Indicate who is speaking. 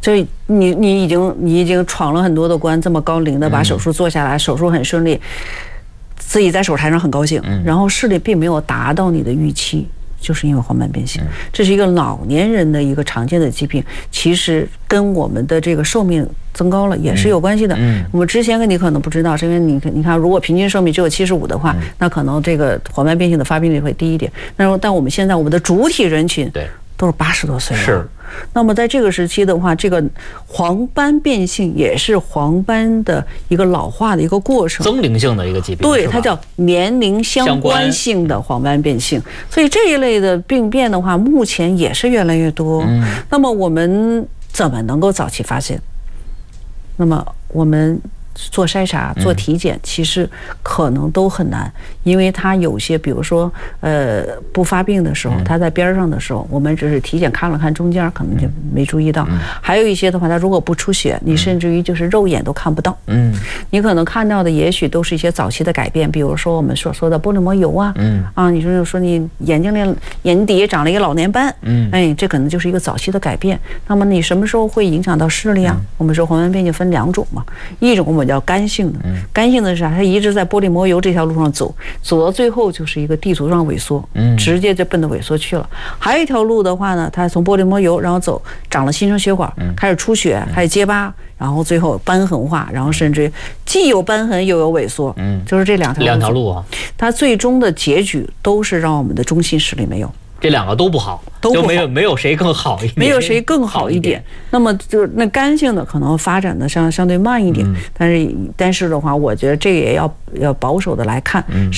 Speaker 1: 这你已经闯了很多的关，这么高龄的把手术做下来，手术很顺利，自己在手台上很高兴，然后视力并没有达到你的预期。就是因为黄斑变性，这是一个老年人的一个常见的疾病，其实跟我们的这个寿命增高了也是有关系的。我们之前你可能不知道，是因为你看，如果平均寿命只有75的话，那可能这个黄斑变性的发病率会低一点。但我们现在我们的主体人群都是80多岁了。
Speaker 2: 是。
Speaker 1: 那么在这个时期的话，这个黄斑变性也是黄斑的一个老化的一个过程，
Speaker 2: 增龄性的一个疾病。
Speaker 1: 对，它叫年龄相关性的黄斑变性。所以这一类的病变的话，目前也是越来越多。那么我们怎么能够早期发现？那么我们做筛查、做体检，其实可能都很难，因为它有些，比如说，不发病的时候，它在边上的时候，我们只是体检看了看中间，可能就没注意到。还有一些的话，它如果不出血，你甚至于就是肉眼都看不到。你可能看到的也许都是一些早期的改变，比如说我们所说的玻璃膜油啊，你说你眼睛里眼底长了一个老年斑，这可能就是一个早期的改变。那么你什么时候会影响到视力啊？我们说黄斑变性分2种嘛，一种我们叫干性的，干性的是啥？它一直在玻璃膜油这条路上走到最后就是一个地图上萎缩，直接就奔着萎缩去了。还有一条路的话呢，它从玻璃膜油然后长了新生血管，开始出血，开始结疤，然后最后瘢痕化，然后甚至既有瘢痕又有萎缩，就是这两条路啊。它最终的结局都是让我们的中心视力没有。
Speaker 2: 这2个都不好，就没有谁更好一点，
Speaker 1: 没有谁更好一点。那么就是那干性的可能发展的相对慢一点，但是的话，我觉得这个也要保守的来看。